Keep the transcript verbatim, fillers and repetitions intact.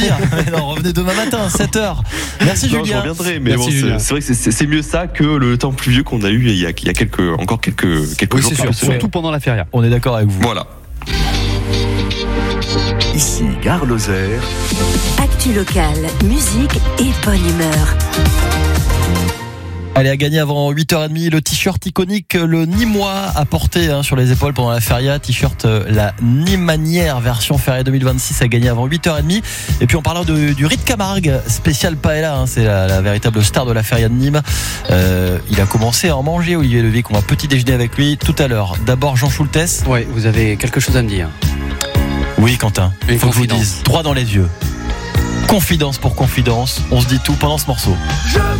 revenir. Mais non, revenez demain matin, sept heures. Merci non, Julien. Je reviendrai, mais Merci, bon, c'est, c'est vrai que c'est, c'est mieux ça que le temps pluvieux qu'on a eu il y a, il y a quelques, encore quelques, quelques oui, jours. c'est sûr, surtout pendant la feria. On est d'accord avec vous. Voilà. Ici Gare Lozère. Actu locale, musique et bonne humeur. Allez, à gagner avant huit heures trente le t-shirt iconique, le Nîmois à porter hein, sur les épaules pendant la feria. T-shirt euh, la Nîmanière version feria deux mille vingt-six à gagner avant huit heures trente. Et puis on parlera de, du riz de Camargue spécial paella. Hein, c'est la, la véritable star de la feria de Nîmes. Euh, il a commencé à en manger, Olivier Levic. On va petit déjeuner avec lui tout à l'heure. D'abord Jean Schultes. Oui, vous avez quelque chose à me dire. Oui, Quentin. Une faut que je vous confidence. dise droit dans les yeux. Confidence pour confidence. On se dit tout pendant ce morceau.